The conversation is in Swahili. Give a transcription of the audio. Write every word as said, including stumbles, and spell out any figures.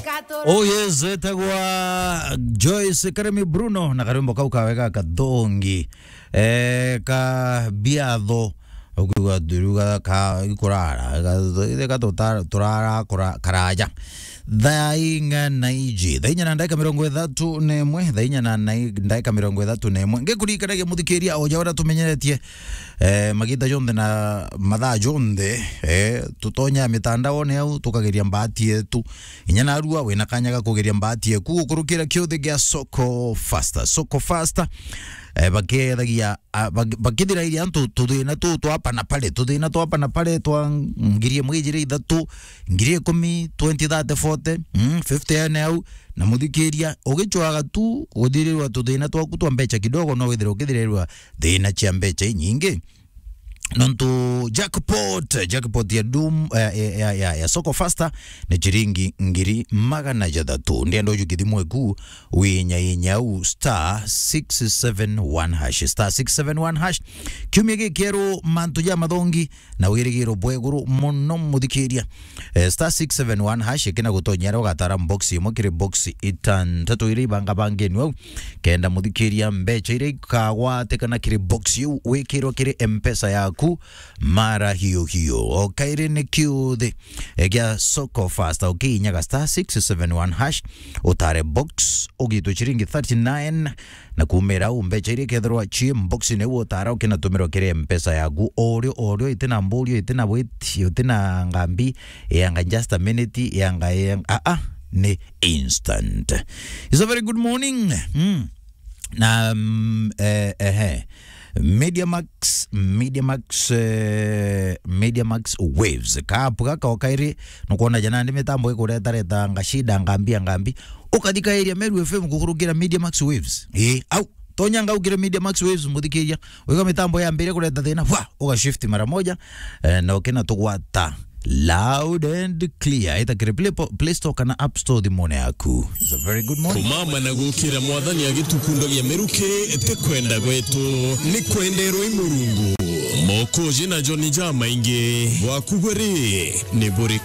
Oh yes, etagwa Joyce Karemi Bruno na karimbo kau kawega kadongi eh ka biado okuga duruga ka ikurara ga ka tota turara kura karaja Dhainga naiji Dhainya na ndaika mirongo ithatu nemwe Dhainya na ndaika mirongo ithatu nemwe Ngekurikanagia muthikiria oja ora tumenyeretie eh magita jonde na mathaa jonde eh tutonya mitandaone au tukageria mbati yetu inyana arua wina kanyaga kugeria mbati yeku gukurukira kiothe gia soko faster soko faster eh bagethagia bagithira iria antu tuthina tu twapa na pale tuthina twapa na pale twa ngirie mwijire ithatu ngirie kumi twenty thirty forty mm fifty ene au na muthikiria ugichwaga tu uthirirwa tuthina twaku twa mbecha kidogo no withira ukithirirwa thina cia mbecha nyingi nonto jackpot jackpot ya dum uh, ya, ya, ya, ya soko faster ni chiringi ngiri magana jathatu ndiendo jukithimwe ku winya inya u star six seven one hash star six seven one hash kiumia kero mantu ya mathongi na wirigiro bweguru muno muthikiria uh, star six seven one hash kina gutonyera ugatara box imwe kiri box itan tatu iri banga bangeni wau kenda muthikiria mbecha ire kagwa tekana kiri box yu wikiro kiri mpesa ya ku mara hiyo hiyo okaire ne kiude egya soko faster okay nyaga star six seven one hash utare box ogito chiringi thirty-nine na kumera umbecha ire kethirwa chi box ne utara ukina tumiro kire mpesa yagu orio orio itena mbolio itena weti itena ngambi yanga just a minute yanga ah ah ne instant. It's a very good morning. Mm. Na um, eh eh Mediamax Mediamax uh, Mediamax Waves kapuka ka okairi nukuona jana ndi mitambo ikureta reta ngashida ngambia ngambi ukathika area Meru F M kukurugira Mediamax Waves eh au tonyanga ukire Mediamax Waves muthikiria wika mitambo ya mbere kureta thina wa uga shift mara moja eh, na ukena tugwata loud and clear ita kire play, play store kana app store dimone yaku. It's a very good morning. Kumama na gukira mwathani agitukundo ya meruke tekwenda gwetu ni kwendero imurungu moko jina Johnny Jama inge wakugweri ni buri